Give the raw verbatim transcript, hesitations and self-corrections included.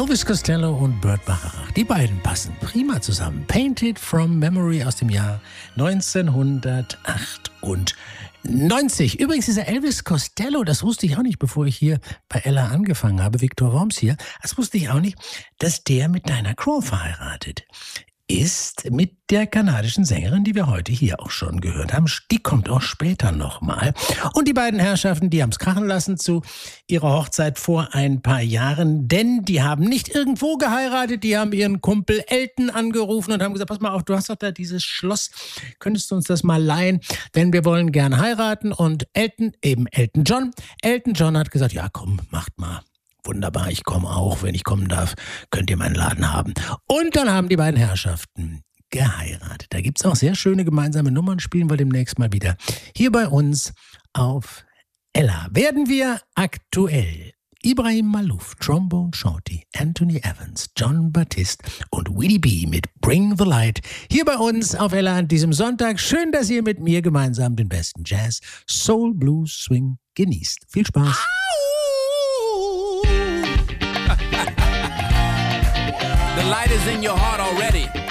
Elvis Costello und Burt Bacharach, die beiden passen prima zusammen. Painted from Memory aus dem Jahr neunzehnhundertachtundneunzig. Übrigens, dieser Elvis Costello, das wusste ich auch nicht, bevor ich hier bei Ella angefangen habe, Viktor Worms hier, das wusste ich auch nicht, dass der mit Diana Krall verheiratet ist, mit der kanadischen Sängerin, die wir heute hier auch schon gehört haben. Die kommt auch später nochmal. Und die beiden Herrschaften, die haben es krachen lassen zu ihrer Hochzeit vor ein paar Jahren, denn die haben nicht irgendwo geheiratet, die haben ihren Kumpel Elton angerufen und haben gesagt, pass mal auf, du hast doch da dieses Schloss, könntest du uns das mal leihen, denn wir wollen gern heiraten. Und Elton, eben Elton John, Elton John hat gesagt, ja komm, macht mal. Wunderbar, ich komme auch, wenn ich kommen darf, könnt ihr meinen Laden haben. Und dann haben die beiden Herrschaften geheiratet. Da gibt es auch sehr schöne gemeinsame Nummern, spielen wir demnächst mal wieder. Hier bei uns auf Ella werden wir aktuell Ibrahim Malouf, Trombone Shorty, Anthony Evans, John Baptiste und Willie B. mit Bring the Light. Hier bei uns auf Ella an diesem Sonntag. Schön, dass ihr mit mir gemeinsam den besten Jazz, Soul, Blues, Swing genießt. Viel Spaß. The light is in your heart already.